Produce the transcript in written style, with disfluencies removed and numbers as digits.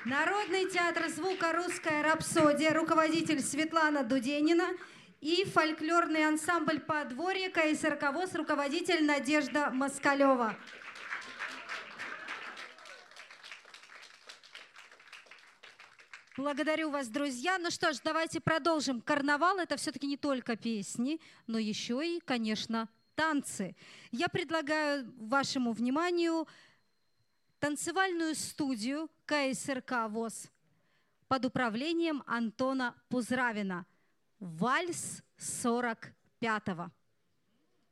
Народный театр звука «Русская рапсодия», руководитель Светлана Дуденина и фольклорный ансамбль «Подворье» КСРК ВОС, руководитель Надежда Москалева. Благодарю вас, друзья. Ну что ж, давайте продолжим. Карнавал – это все-таки не только песни, но еще и, конечно, танцы. Я предлагаю вашему вниманию танцевальную студию КСРК ВОС под управлением Антона Пузравина. Вальс 45-го.